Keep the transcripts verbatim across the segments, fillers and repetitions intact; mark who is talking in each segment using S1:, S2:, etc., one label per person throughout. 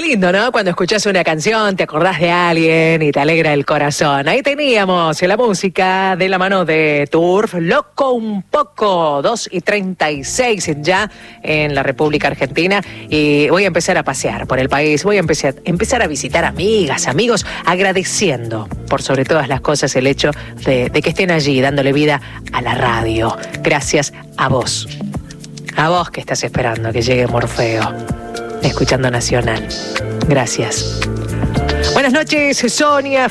S1: lindo, ¿no? Cuando escuchás una canción, te acordás de alguien y te alegra el corazón. Ahí teníamos la música de la mano de Turf, Loco un poco, dos y treinta y seis ya en la República Argentina. Y voy a empezar a pasear por el país, voy a empezar, empezar a visitar amigas, amigos, agradeciendo por sobre todas las cosas el hecho de, de que estén allí dándole vida a la radio. Gracias a vos, a vos que estás esperando que llegue Morfeo. Escuchando Nacional. Gracias. Buenas noches, Sonia.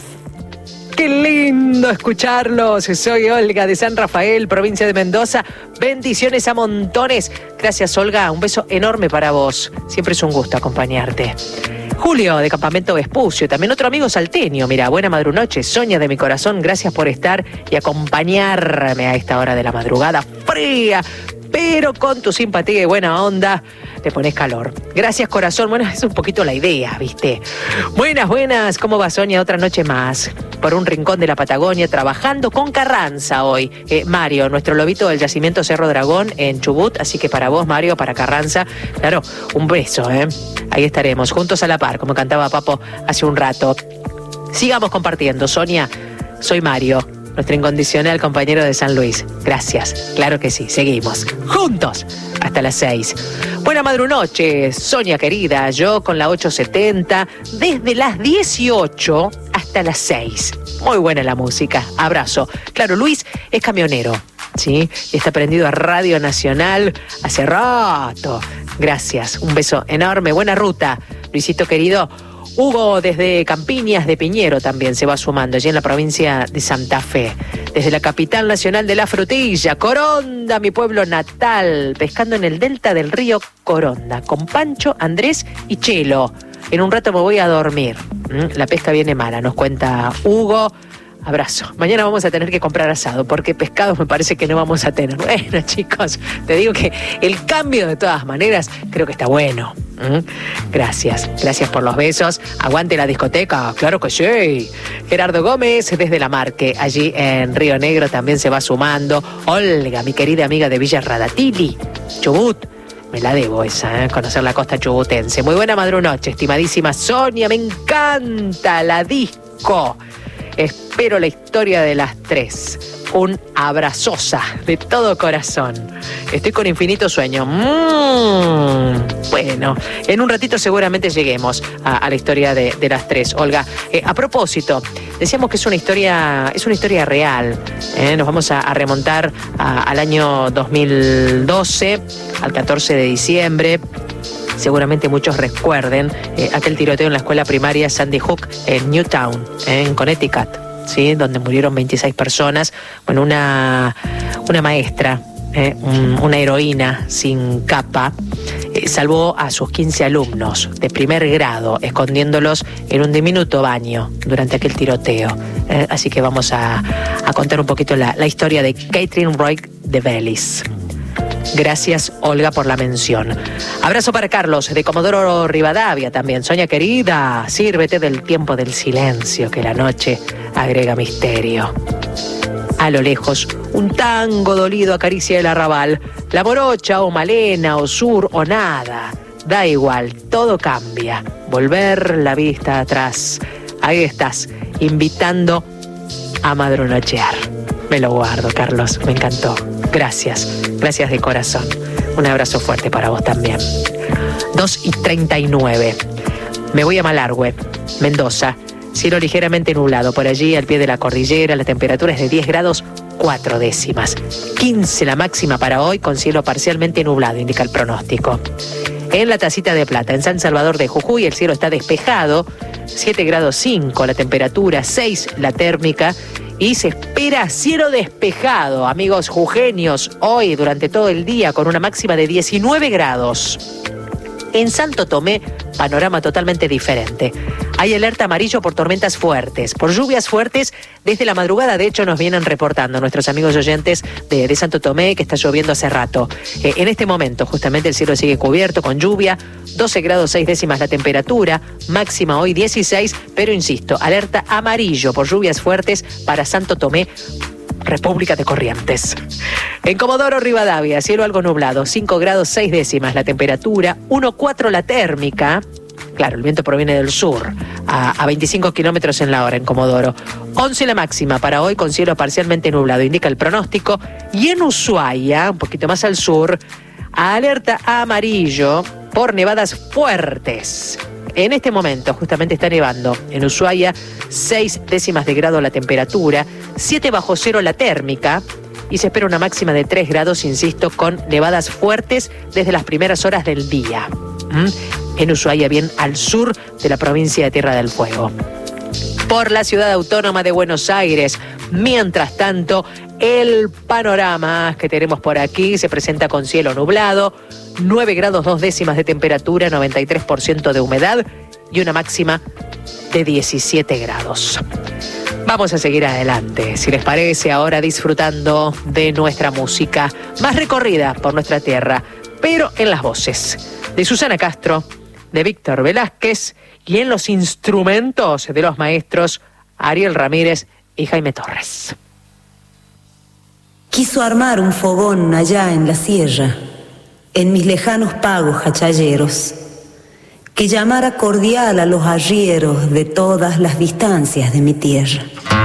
S1: Qué lindo escucharlos. Soy Olga de San Rafael, provincia de Mendoza. Bendiciones a montones. Gracias, Olga. Un beso enorme para vos. Siempre es un gusto acompañarte. Julio, de Campamento Vespucio. También otro amigo salteño. Mira, buena madrunoche. Sonia de mi corazón, gracias por estar y acompañarme a esta hora de la madrugada fría, pero con tu simpatía y buena onda te pones calor. Gracias, corazón. Bueno, es un poquito la idea, ¿viste? Buenas, buenas. ¿Cómo va, Sonia? Otra noche más. Por un rincón de la Patagonia, trabajando con Carranza hoy. Eh, Mario, nuestro lobito del yacimiento Cerro Dragón en Chubut. Así que para vos, Mario, para Carranza, claro, un beso, ¿eh? Ahí estaremos, juntos a la par, como cantaba Papo hace un rato. Sigamos compartiendo, Sonia. Soy Mario, nuestro incondicional compañero de San Luis. Gracias, claro que sí, seguimos juntos hasta las seis. Buena madrunoche, Sonia querida, yo con la ocho setenta, desde las dieciocho hasta las seis. Muy buena la música, abrazo. Claro, Luis es camionero, ¿sí? Y está prendido a Radio Nacional hace rato. Gracias, un beso enorme, buena ruta, Luisito querido. Hugo desde Campiñas de Piñero también se va sumando, allí en la provincia de Santa Fe. Desde la capital nacional de la frutilla, Coronda, mi pueblo natal, pescando en el delta del río Coronda, con Pancho, Andrés y Chelo. En un rato me voy a dormir. La pesca viene mala, nos cuenta Hugo. Abrazo. Mañana vamos a tener que comprar asado, porque pescados me parece que no vamos a tener. Bueno, chicos, te digo que el cambio de todas maneras creo que está bueno. ¿Mm? Gracias, gracias por los besos. Aguante la discoteca, claro que sí. Gerardo Gómez desde La Marque, allí en Río Negro también se va sumando. Olga, mi querida amiga de Villa Radatili, Chubut. Me la debo esa, ¿eh? Conocer la costa chubutense. Muy buena madrunoche, estimadísima Sonia. Me encanta la disco. Espero la historia de las tres. Un abrazosa de todo corazón. Estoy con infinito sueño. Mm, bueno, en un ratito seguramente lleguemos a, a la historia de, de las tres. Olga, eh, a propósito, decíamos que es una historia, es una historia real. ¿eh? Nos vamos a, a remontar a, al año dos mil doce, al catorce de diciembre. Seguramente muchos recuerden eh, aquel tiroteo en la escuela primaria Sandy Hook en Newtown, eh, en Connecticut, ¿sí? Donde murieron veintiséis personas. Bueno, una, una maestra, eh, un, una heroína sin capa, eh, salvó a sus quince alumnos de primer grado, escondiéndolos en un diminuto baño durante aquel tiroteo. Eh, así que vamos a, a contar un poquito la, la historia de Catherine Roy de Bellis. Gracias, Olga, por la mención. Abrazo para Carlos, de Comodoro Rivadavia también. Sonia querida, sírvete del tiempo del silencio, que la noche agrega misterio. A lo lejos, un tango dolido acaricia el arrabal. La morocha o Malena o Sur o nada. Da igual, todo cambia. Volver la vista atrás. Ahí estás, invitando a madrunochear. Me lo guardo, Carlos, me encantó. Gracias, gracias de corazón. Un abrazo fuerte para vos también. dos y treinta y nueve. Me voy a Malargüe, Mendoza. Cielo ligeramente nublado. Por allí, al pie de la cordillera, la temperatura es de diez grados, cuatro décimas. quince la máxima para hoy, con cielo parcialmente nublado, indica el pronóstico. En la Tacita de Plata, en San Salvador de Jujuy, el cielo está despejado. siete grados cinco la temperatura, seis la térmica. Y se espera cielo despejado, amigos jujeños, hoy durante todo el día con una máxima de diecinueve grados. En Santo Tomé, panorama totalmente diferente. Hay alerta amarillo por tormentas fuertes, por lluvias fuertes. Desde la madrugada, de hecho, nos vienen reportando nuestros amigos oyentes de, de Santo Tomé que está lloviendo hace rato. Eh, en este momento, justamente, el cielo sigue cubierto con lluvia. doce grados seis décimas la temperatura, máxima hoy dieciséis, pero insisto, alerta amarillo por lluvias fuertes para Santo Tomé, República de Corrientes. En Comodoro Rivadavia, cielo algo nublado, cinco grados seis décimas la temperatura, uno coma cuatro la térmica. Claro, el viento proviene del sur, a, a veinticinco kilómetros en la hora en Comodoro. once la máxima para hoy con cielo parcialmente nublado, indica el pronóstico. Y en Ushuaia, un poquito más al sur, alerta amarillo por nevadas fuertes. En este momento justamente está nevando en Ushuaia, seis décimas de grado la temperatura, siete bajo cero la térmica y se espera una máxima de tres grados, insisto, con nevadas fuertes desde las primeras horas del día. ¿Mm? En Ushuaia, bien al sur de la provincia de Tierra del Fuego. Por la ciudad autónoma de Buenos Aires, mientras tanto, el panorama que tenemos por aquí se presenta con cielo nublado, nueve grados dos décimas de temperatura, noventa y tres por ciento de humedad y una máxima de diecisiete grados. Vamos a seguir adelante, si les parece, ahora disfrutando de nuestra música más recorrida por nuestra tierra, pero en las voces de Susana Castro, de Víctor Velázquez y en los instrumentos de los maestros Ariel Ramírez y Jaime Torres.
S2: Quiso armar un fogón allá en la sierra, en mis lejanos pagos hachalleros, que llamara cordial a los arrieros de todas las distancias de mi tierra.